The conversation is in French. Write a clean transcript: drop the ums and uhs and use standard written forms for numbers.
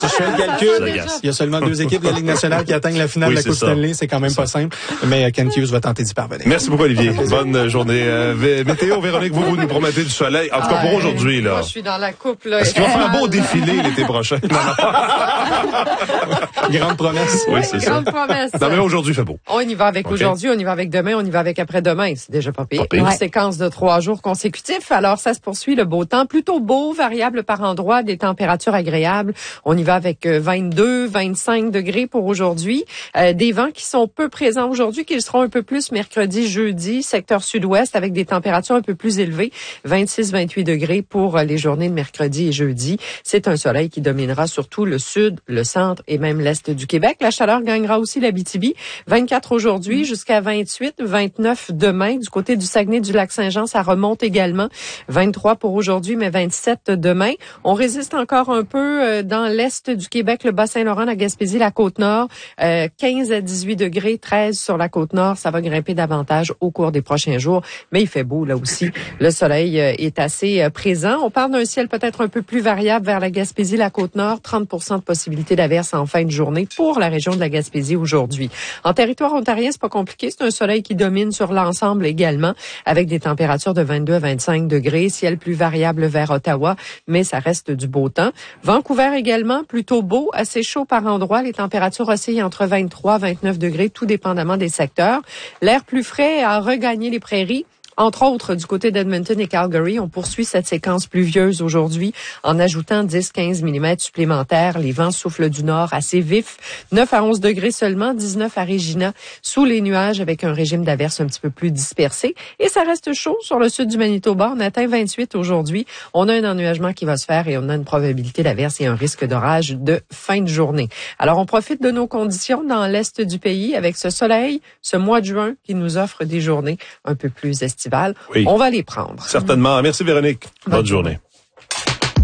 Je fais le calcul. Il y a seulement 2 équipes de la Ligue nationale qui atteignent la finale de la Coupe Stanley. C'est quand même pas simple. Mais Kent Hughes va tenter d'y parvenir. Merci beaucoup, Olivier. Bonne journée. Météo, Véronique, vous nous promettez du soleil. En tout cas, pour aujourd'hui, là. Moi, je suis dans la coupe, là. Est-ce qu'il va faire un beau défilé l'été prochain? Grande promesse. Oui, c'est ça. Grande promesse. Non, mais aujourd'hui, il fait beau. On y va avec aujourd'hui, on y va avec demain, on y va avec après-demain. C'est déjà pas pire. Une séquence de 3 jours consécutifs. Alors, ça se poursuit, le beau temps. Plutôt beau, variable par endroit, des températures agréables. On y va avec 22, 25 degrés pour aujourd'hui. Des vents qui sont peu présents aujourd'hui, qui seront un peu plus mercredi, jeudi, secteur sud-ouest, avec des températures un peu plus élevées. 26, 28 degrés pour les journées de mercredi et jeudi. C'est un soleil qui dominera surtout le sud, le centre et même l'est du Québec. La chaleur gagnera aussi l'Abitibi. 24 aujourd'hui jusqu'à 28, 29 demain. Du côté du Saguenay-du-Lac-Saint-Jean, ça remonte également. 23 pour aujourd'hui, mais 27 demain. On résiste encore un peu dans l'est du Québec, le Bas-Saint-Laurent, la Gaspésie, la Côte-Nord. 15 à 18 degrés, 13 sur la Côte-Nord. Ça va grimper davantage au cours des prochains jours. Mais il fait beau là aussi. Le soleil est assez présent. On parle d'un ciel peut-être un peu plus variable vers la Gaspésie, la Côte-Nord. 30% de possibilité d'averse en fin de journée pour la région de la Gaspésie aujourd'hui. En territoire ontarien, c'est pas compliqué. C'est un soleil qui domine sur l'ensemble également, avec des températures de 22 à 25 degrés. Ciel plus variable vers Ottawa, mais ça reste du beau temps. Vancouver également, plutôt beau, assez chaud par endroits. Les températures oscillent entre 23 et 29 degrés, tout dépendamment des secteurs. L'air plus frais a regagné les prairies. Entre autres, du côté d'Edmonton et Calgary, on poursuit cette séquence pluvieuse aujourd'hui en ajoutant 10-15 mm supplémentaires. Les vents soufflent du nord assez vifs. 9 à 11 degrés seulement, 19 à Regina, sous les nuages avec un régime d'averse un petit peu plus dispersé. Et ça reste chaud sur le sud du Manitoba. On atteint 28 aujourd'hui. On a un ennuagement qui va se faire et on a une probabilité d'averse et un risque d'orage de fin de journée. Alors, on profite de nos conditions dans l'est du pays avec ce soleil, ce mois de juin qui nous offre des journées un peu plus estivales. Oui. On va les prendre. Certainement. Merci Véronique. Bonne journée.